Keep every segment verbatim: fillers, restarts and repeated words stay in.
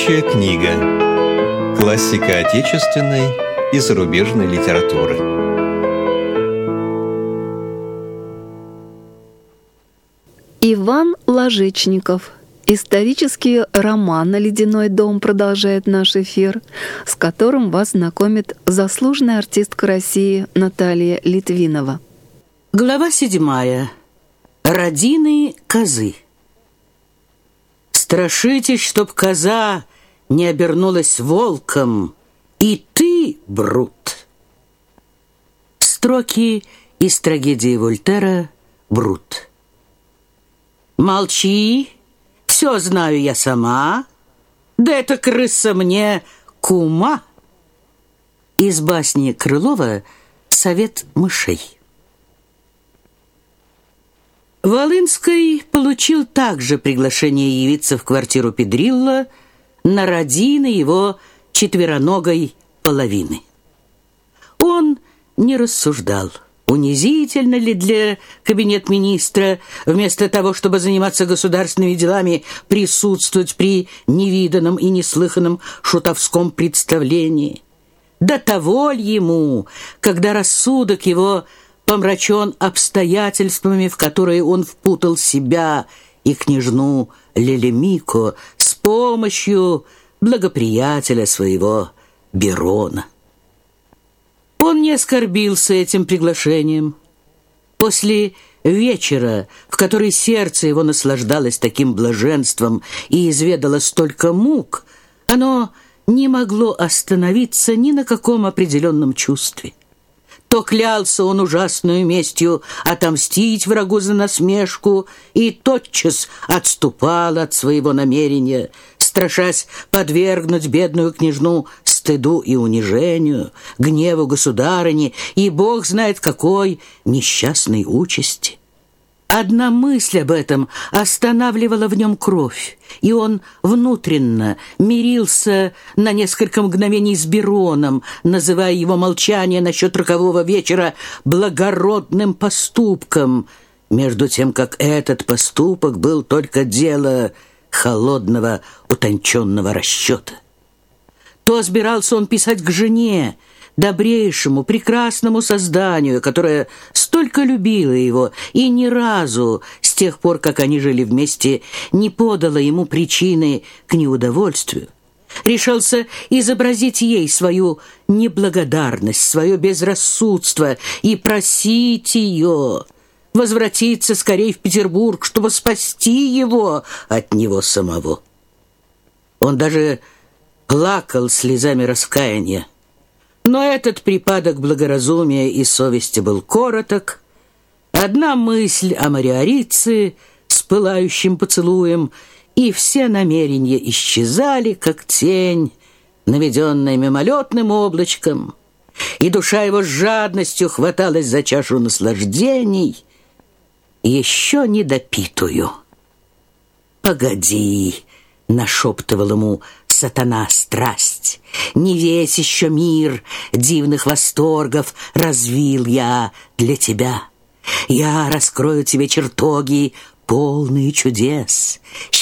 Рабочая книга. Классика отечественной и зарубежной литературы. Иван Ложечников. Исторический роман «Ледяной дом» продолжает наш эфир, с которым вас знакомит заслуженная артистка России Наталья Литвинова. Глава седьмая. Родины козы. Страшитесь, чтоб коза не обернулась волком, и ты, Брут. Строки из трагедии Вольтера «Брут». Молчи, все знаю я сама, да эта крыса мне кума. Из басни Крылова «Совет мышей». Волынский получил также приглашение явиться в квартиру Педрилла на родины его четвероногой половины. Он не рассуждал, унизительно ли для кабинет-министра вместо того, чтобы заниматься государственными делами, присутствовать при невиданном и неслыханном шутовском представлении. До того ли ему, когда рассудок его помрачен обстоятельствами, в которые он впутал себя и княжну Лелемико с помощью благоприятеля своего Берона. Он не оскорбился этим приглашением. После вечера, в который сердце его наслаждалось таким блаженством и изведало столько мук, оно не могло остановиться ни на каком определенном чувстве. То клялся он ужасную местью отомстить врагу за насмешку и тотчас отступал от своего намерения, страшась подвергнуть бедную княжну стыду и унижению, гневу государыни и бог знает какой несчастной участи. Одна мысль об этом останавливала в нем кровь, и он внутренно мирился на несколько мгновений с Бероном, называя его молчание насчет рокового вечера благородным поступком, между тем, как этот поступок был только дело холодного, утонченного расчета. То собирался он писать к жене, добрейшему, прекрасному созданию, которое столько любило его и ни разу с тех пор, как они жили вместе, не подало ему причины к неудовольствию. Решался изобразить ей свою неблагодарность, свое безрассудство и просить ее возвратиться скорее в Петербург, чтобы спасти его от него самого. Он даже плакал слезами раскаяния. Но этот припадок благоразумия и совести был короток. Одна мысль о Мариорице с пылающим поцелуем, и все намерения исчезали, как тень, наведенная мимолетным облачком, и душа его с жадностью хваталась за чашу наслаждений, еще недопитую. «Погоди!» — нашептывал ему сатана страсть. «Не весь еще мир дивных восторгов развил я для тебя. Я раскрою тебе чертоги, полные чудес.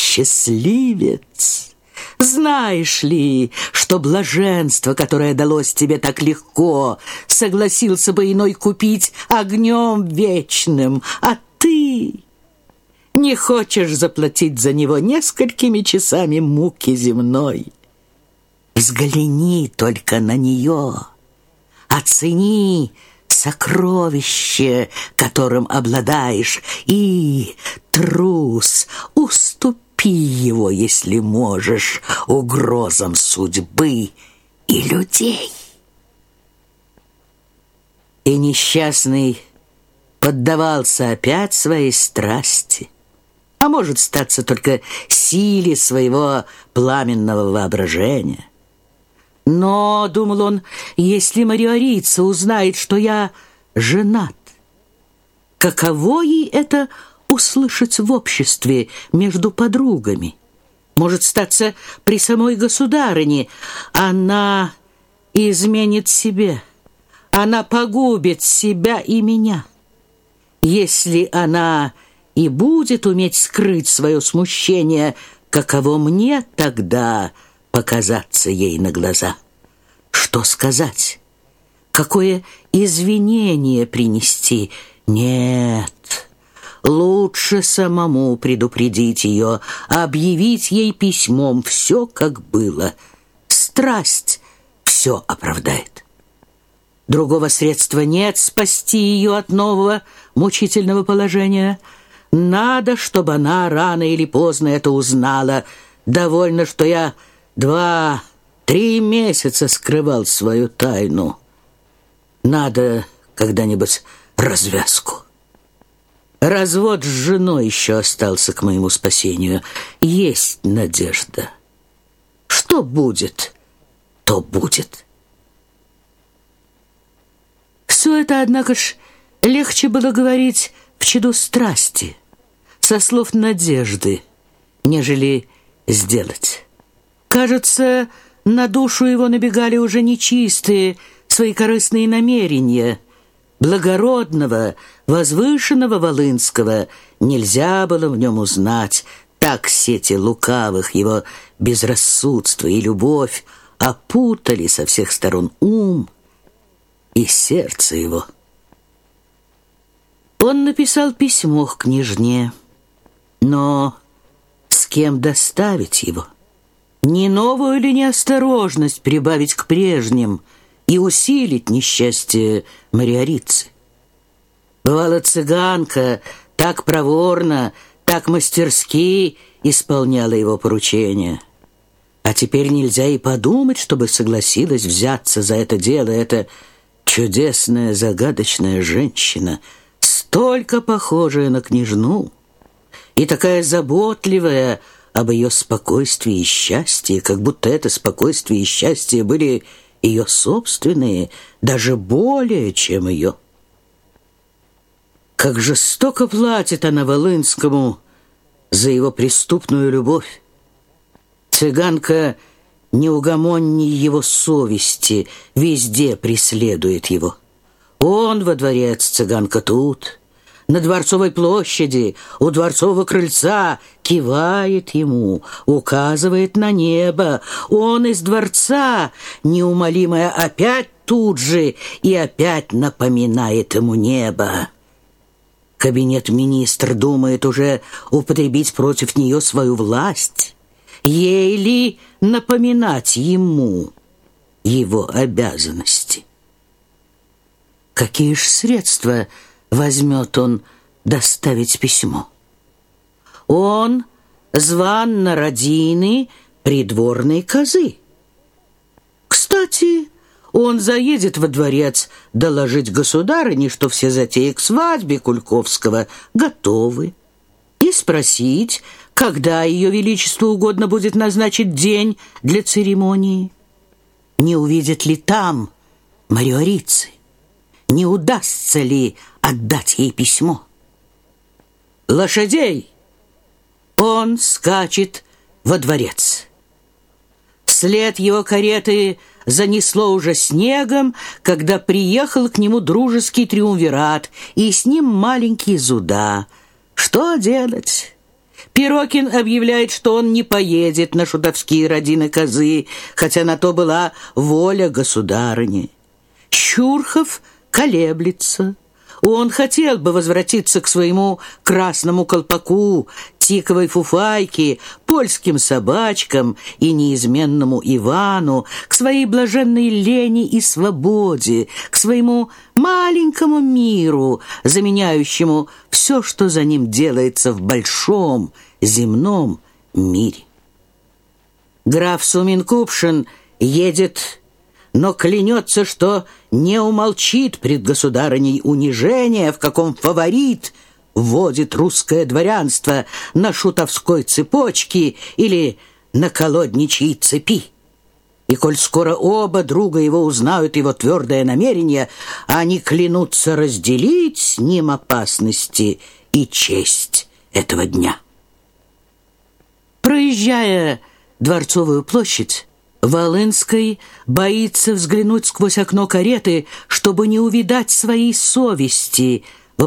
Счастливец! Знаешь ли, что блаженство, которое далось тебе так легко, согласился бы иной купить огнем вечным, а ты не хочешь заплатить за него несколькими часами муки земной? Взгляни только на нее, оцени сокровище, которым обладаешь, и, трус, уступи его, если можешь, угрозам судьбы и людей». И несчастный поддавался опять своей страсти, а может статься только силе своего пламенного воображения. Но, думал он, если Мариорица узнает, что я женат, каково ей это услышать в обществе между подругами? Может статься при самой государыне. Она изменит себе, она погубит себя и меня. Если она и будет уметь скрыть свое смущение, каково мне тогда показаться ей на глаза. Что сказать? Какое извинение принести? Нет, лучше самому предупредить ее, объявить ей письмом все, как было. Страсть все оправдает. Другого средства нет спасти ее от нового мучительного положения. Надо, чтобы она рано или поздно это узнала. Довольно, что я два-три месяца скрывал свою тайну. Надо когда-нибудь развязку. Развод с женой еще остался к моему спасению. Есть надежда. Что будет, то будет. Все это, однако ж, легче было говорить в чаду страсти, со слов надежды, нежели сделать. Кажется, на душу его набегали уже нечистые свои корыстные намерения. Благородного, возвышенного Волынского нельзя было в нем узнать. Так сети лукавых его безрассудство и любовь опутали со всех сторон ум и сердце его. Он написал письмо к княжне, но с кем доставить его? Не новую ли неосторожность прибавить к прежним и усилить несчастье Мариорицы? Бывала, цыганка так проворно, так мастерски исполняла его поручения. А теперь нельзя и подумать, чтобы согласилась взяться за это дело эта чудесная, загадочная женщина, столько похожая на княжну и такая заботливая об ее спокойствии и счастье, как будто это спокойствие и счастье были ее собственные, даже более, чем ее. Как жестоко платит она Волынскому за его преступную любовь. Цыганка неугомонней его совести везде преследует его. Он во дворец, цыганка тут, на Дворцовой площади, у Дворцового крыльца, кивает ему, указывает на небо. Он из дворца, неумолимая, опять тут же и опять напоминает ему небо. Кабинет-министр думает уже употребить против нее свою власть. Ей ли напоминать ему его обязанности? Какие ж средства возьмет он доставить письмо? Он зван на родины придворной козы. Кстати, он заедет во дворец доложить государыне, что все затеи к свадьбе Кульковского готовы, и спросить, когда ее величеству угодно будет назначить день для церемонии. Не увидит ли там Мариорицы? Не удастся ли отдать ей письмо? Лошадей! Он скачет во дворец. След его кареты занесло уже снегом, когда приехал к нему дружеский триумвират, и с ним маленький Зуда. Что делать? Пирокин объявляет, что он не поедет на шутовские родины козы, хотя на то была воля государыни. Щурхов колеблется. Он хотел бы возвратиться к своему красному колпаку, тиковой фуфайке, польским собачкам и неизменному Ивану, к своей блаженной лени и свободе, к своему маленькому миру, заменяющему все, что за ним делается в большом земном мире. Граф Сумин-Купшин едет, но клянется, что не умолчит пред государыней унижения, в каком фаворит вводит русское дворянство на шутовской цепочке или на колодничьей цепи. И коль скоро оба друга его узнают его твердое намерение, они клянутся разделить с ним опасности и честь этого дня. Проезжая Дворцовую площадь, Волынский боится взглянуть сквозь окно кареты, чтобы не увидать своей совести,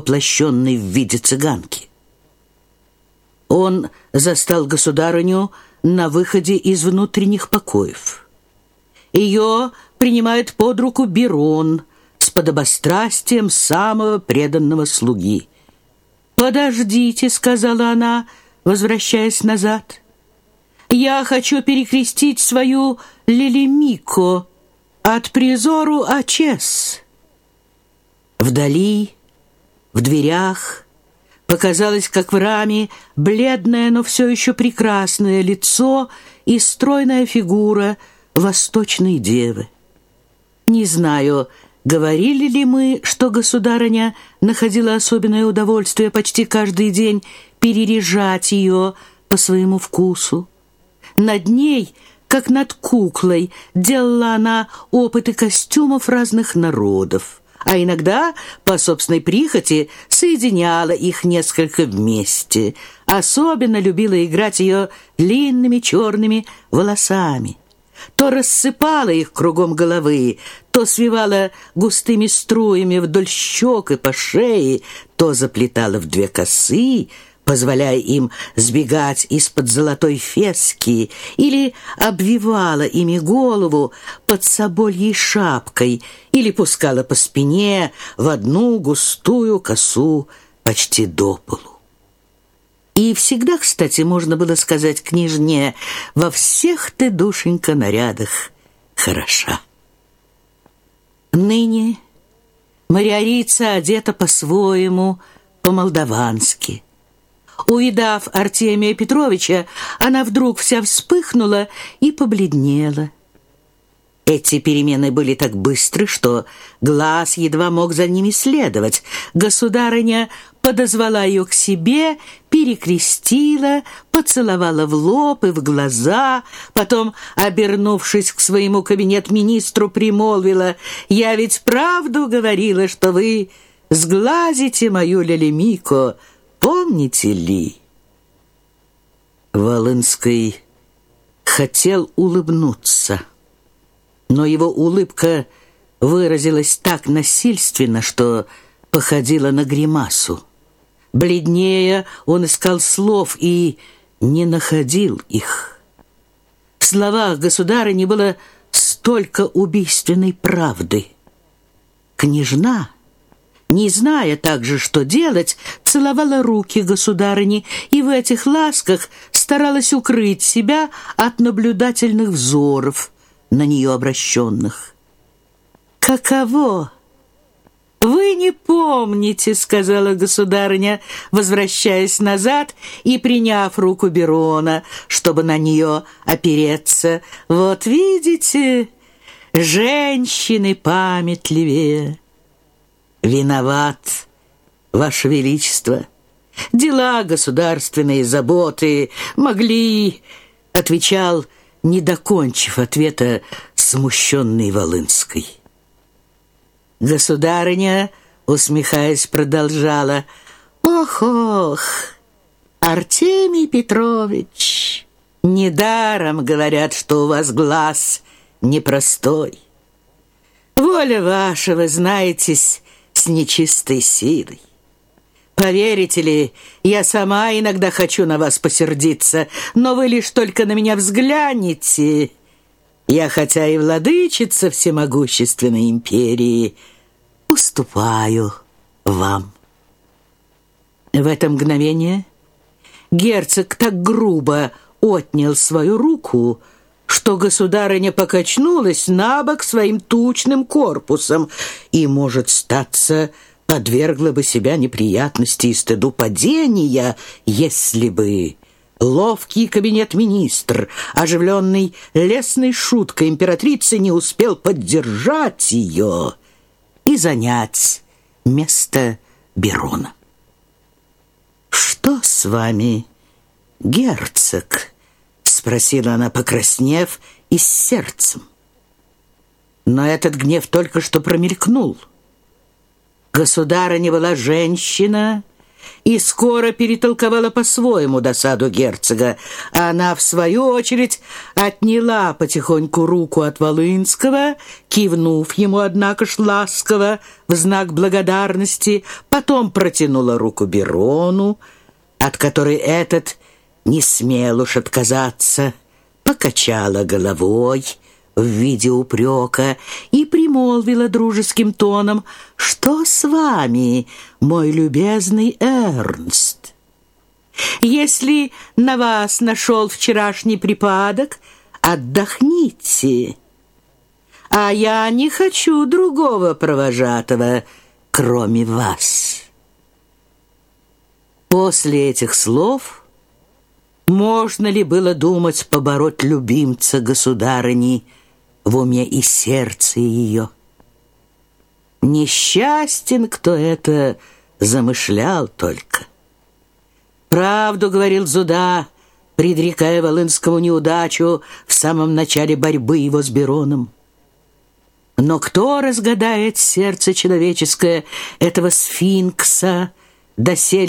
воплощенной в виде цыганки. Он застал государыню на выходе из внутренних покоев. Ее принимает под руку Берон с подобострастием самого преданного слуги. «Подождите», — сказала она, возвращаясь назад. «Я хочу перекрестить свою Лелемико от призору Ачес». Вдали, в дверях, показалось, как в раме, бледное, но все еще прекрасное лицо и стройная фигура восточной девы. Не знаю, говорили ли мы, что государыня находила особенное удовольствие почти каждый день переряжать ее по своему вкусу. Над ней, как над куклой, делала она опыты костюмов разных народов, а иногда, по собственной прихоти, соединяла их несколько вместе. Особенно любила играть ее длинными черными волосами. То рассыпала их кругом головы, то свивала густыми струями вдоль щек и по шее, то заплетала в две косы, позволяя им сбегать из-под золотой фески, или обвивала ими голову под собольей шапкой, или пускала по спине в одну густую косу почти до полу. И всегда, кстати, можно было сказать княжне: «Во всех ты, душенька, нарядах хороша». Ныне Мариорица одета по-своему, по-молдавански. Увидав Артемия Петровича, она вдруг вся вспыхнула и побледнела. Эти перемены были так быстры, что глаз едва мог за ними следовать. Государыня подозвала ее к себе, перекрестила, поцеловала в лоб и в глаза, потом, обернувшись к своему кабинет-министру, примолвила: «Я ведь правду говорила, что вы сглазите мою Лелемико, помните ли?» Волынский хотел улыбнуться, но его улыбка выразилась так насильственно, что походила на гримасу. Бледнее он искал слов и не находил их. В словах государыни было столько убийственной правды. Княжна, не зная также, что делать, целовала руки государыни и в этих ласках старалась укрыть себя от наблюдательных взоров, на нее обращенных. «Каково? Вы не помните, — сказала государыня, возвращаясь назад и приняв руку Берона, чтобы на нее опереться. Вот видите, женщины памятливее. Виноват, Ваше Величество. Дела государственные, заботы могли, — отвечал, не докончив ответа, смущенный Волынской. Государыня, усмехаясь, продолжала: «Ох-ох, Артемий Петрович, недаром говорят, что у вас глаз непростой. Воля ваша, вы знаетесь, с нечистой силой. Поверите ли, я сама иногда хочу на вас посердиться, но вы лишь только на меня взгляните. Я, хотя и владычица всемогущественной империи, уступаю вам». В это мгновение герцог так грубо отнял свою руку, что государыня покачнулась на бок своим тучным корпусом и, может статься, подвергла бы себя неприятности и стыду падения, если бы ловкий кабинет-министр, оживленный лестной шуткой императрицы, не успел поддержать ее и занять место Берона. «Что с вами, герцог?» — спросила она, покраснев и с сердцем. Но этот гнев только что промелькнул. Государыня была женщина и скоро перетолковала по-своему досаду герцога. Она, в свою очередь, отняла потихоньку руку от Волынского, кивнув ему, однако ж, ласково в знак благодарности, потом протянула руку Берону, от которой этот не смел уж отказаться, покачала головой в виде упрека и примолвила дружеским тоном: «Что с вами, мой любезный Эрнст? Если на вас нашел вчерашний припадок, отдохните, а я не хочу другого провожатого, кроме вас». После этих слов можно ли было думать побороть любимца государыни в уме и сердце ее? Несчастен, кто это замышлял только. Правду говорил Зуда, предрекая Волынскому неудачу в самом начале борьбы его с Бероном. Но кто разгадает сердце человеческое, этого сфинкса, доселе